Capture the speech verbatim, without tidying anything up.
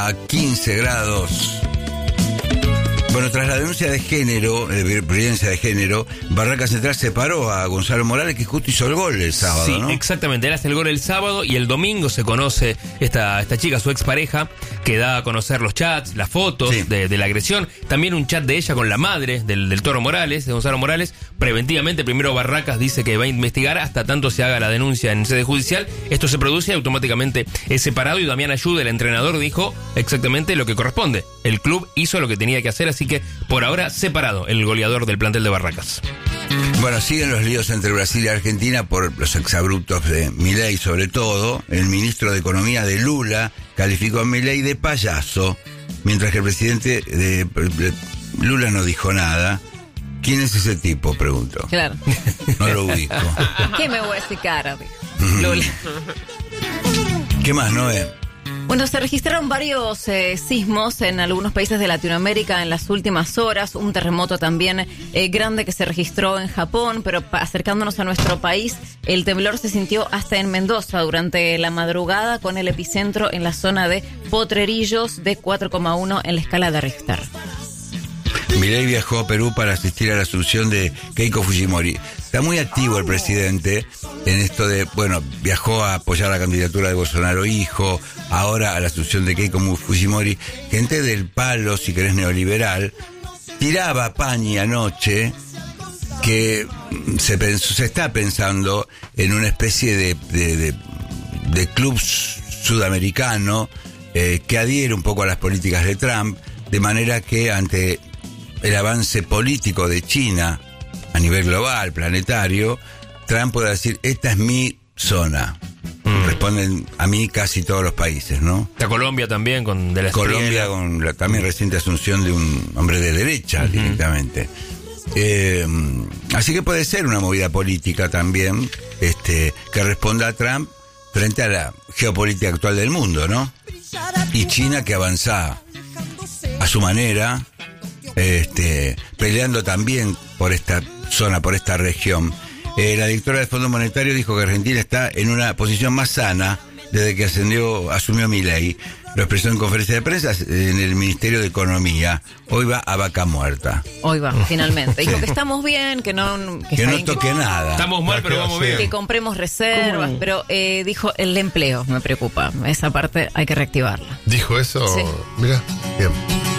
a quince grados. Bueno, tras la denuncia de género, de violencia de género, Barraca Central separó a Gonzalo Morales, que justo hizo el gol el sábado, sí, ¿no? Exactamente, él hace el gol el sábado y el domingo se conoce esta, esta chica, su expareja, que da a conocer los chats, las fotos sí. de, de la agresión. También un chat de ella con la madre del, del Toro Morales, de Gonzalo Morales. Preventivamente, primero Barracas dice que va a investigar hasta tanto se haga la denuncia en sede judicial. Esto se produce y automáticamente es separado, y Damián Ayuda, el entrenador, dijo exactamente lo que corresponde. El club hizo lo que tenía que hacer, así que por ahora separado el goleador del plantel de Barracas. Bueno, siguen los líos entre Brasil y Argentina por los exabruptos de Milei, sobre todo. El ministro de Economía de Lula calificó a Milei de payaso, mientras que el presidente de, de Lula no dijo nada. ¿Quién es ese tipo?, preguntó. Claro. No lo ubico. ¿Qué me voy a decir cara? Lula. ¿Qué más, Noé? Bueno, se registraron varios eh, sismos en algunos países de Latinoamérica en las últimas horas. Un terremoto también eh, grande que se registró en Japón, pero acercándonos a nuestro país, el temblor se sintió hasta en Mendoza durante la madrugada, con el epicentro en la zona de Potrerillos de cuatro coma uno en la escala de Richter. Milei viajó a Perú para asistir a la asunción de Keiko Fujimori. Está muy activo el presidente en esto de, bueno, viajó a apoyar la candidatura de Bolsonaro hijo, ahora a la asunción de Keiko Fujimori. Gente del palo, si querés, neoliberal, tiraba pañi anoche que se pensó, se está pensando en una especie de, de, de, de club sudamericano eh, que adhiere un poco a las políticas de Trump, de manera que ante el avance político de China a nivel global, planetario, Trump puede decir, esta es mi zona. Mm. Responden a mí casi todos los países, ¿no? Está Colombia también, con de la Colombia estrella. con la también reciente asunción de un hombre de derecha, uh-huh. directamente. Eh, así que puede ser una movida política también, este, que responda a Trump frente a la geopolítica actual del mundo, ¿no? Y China, que avanza a su manera, este, peleando también por esta zona, por esta región. Eh, la directora del Fondo Monetario dijo que Argentina está en una posición más sana desde que ascendió, asumió Milei. Lo expresó en conferencia de prensa en el Ministerio de Economía. Hoy va a vaca muerta. Hoy va, finalmente. Dijo sí. que estamos bien, que no... Que, que no toque que, nada. Estamos mal, pero vamos bien. Que compremos reservas, pero eh, dijo el empleo me preocupa. Esa parte hay que reactivarla. ¿Dijo eso? Sí. Mira, bien.